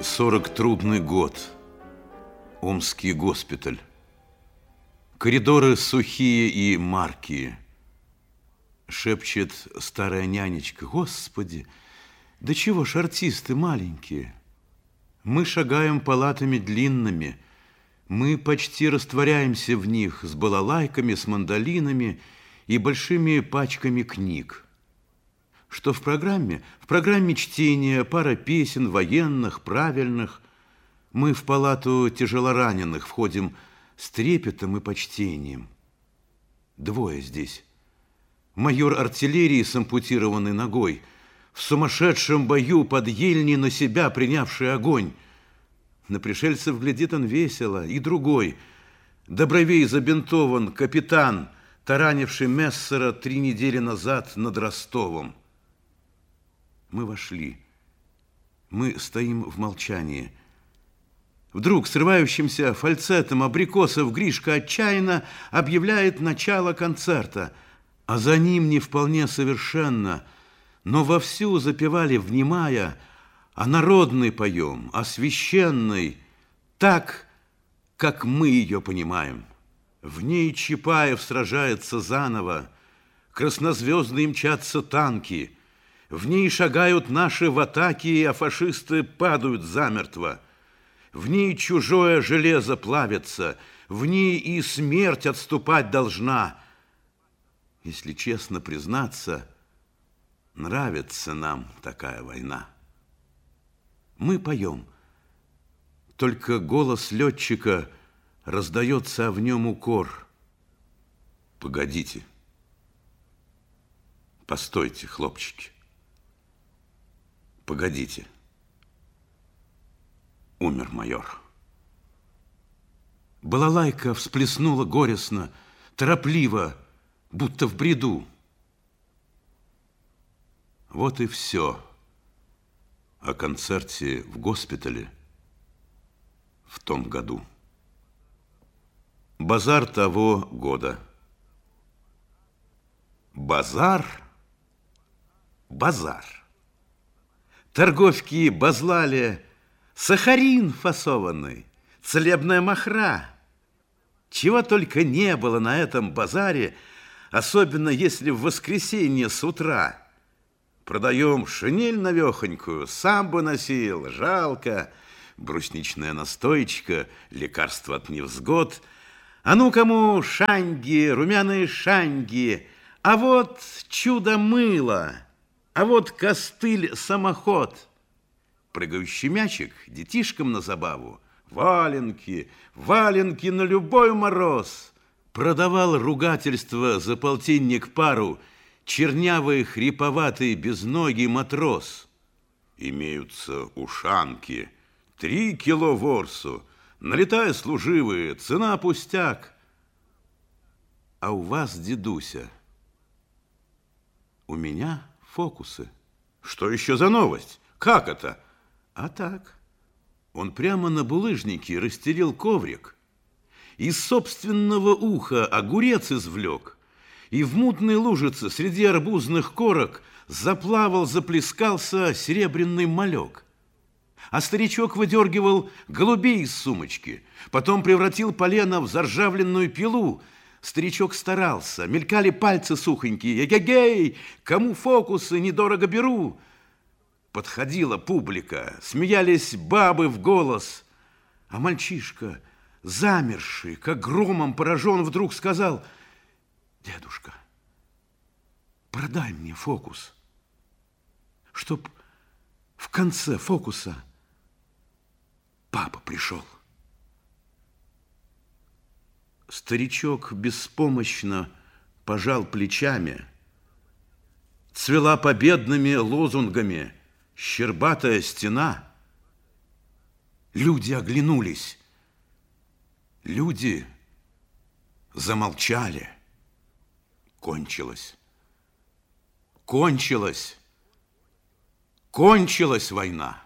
Трудный год. Омский госпиталь. Коридоры сухие и маркие. Шепчет старая нянечка: Господи, да чего ж артисты маленькие? Мы шагаем палатами длинными, мы почти растворяемся в них с балалайками, с мандолинами и большими пачками книг. Что в программе? В программе чтения, пара песен военных, правильных. Мы в палату тяжелораненых входим с трепетом и почтением. Двое здесь. Майор артиллерии с ампутированной ногой, в сумасшедшем бою под Ельни на себя принявший огонь. На пришельцев глядит он весело. И другой, до бровей забинтован, капитан, таранивший Мессера 3 недели назад над Ростовом. Мы вошли. Мы стоим в молчании. Вдруг срывающимся фальцетом абрикосов Гришка отчаянно объявляет начало концерта, а за ним не вполне совершенно, но вовсю запевали, внимая, о народной поем, о священной, так, как мы ее понимаем. В ней Чапаев сражается заново, краснозвездные мчатся танки, в ней шагают наши в атаке, а фашисты падают замертво. В ней чужое железо плавится, в ней и смерть отступать должна. Если честно признаться, нравится нам такая война. Мы поем, только голос летчика раздается, а в нем укор. Погодите, постойте, хлопчики. Погодите. Умер майор. Балалайка всплеснула горестно, торопливо, будто в бреду. Вот и все о концерте в госпитале в том году. Базар того года. Базар? Базар. Торговки базлали сахарин фасованный, целебная махра. Чего только не было на этом базаре, особенно если в воскресенье с утра. Продаем шинель навехонькую, сам бы носил, жалко, брусничная настоечка, лекарство от невзгод. А ну кому шаньги, румяные шаньги, а вот чудо-мыло, а вот костыль-самоход. Прыгающий мячик детишкам на забаву, валенки, валенки на любой мороз. Продавал ругательство за полтинник пару чернявый, хриповатый, безногий матрос. Имеются ушанки, 3 кило ворсу, налетая служивые, цена пустяк. А у вас, дедуся, у меня фокусы. Что еще за новость? Как это? А так, он прямо на булыжнике расстелил коврик, из собственного уха огурец извлек, и в мутной лужице среди арбузных корок заплавал, заплескался серебряный малек. А старичок выдергивал голубей из сумочки, потом превратил полено в заржавленную пилу. Старичок старался, мелькали пальцы сухонькие. Эгегей, кому фокусы недорого беру. Подходила публика, смеялись бабы в голос. А мальчишка, замерший, как громом поражен, вдруг сказал: дедушка, продай мне фокус, чтоб в конце фокуса папа пришел. Старичок беспомощно пожал плечами. Цвела победными лозунгами щербатая стена. Люди оглянулись. Люди замолчали. Кончилось. Кончилась. Кончилась война.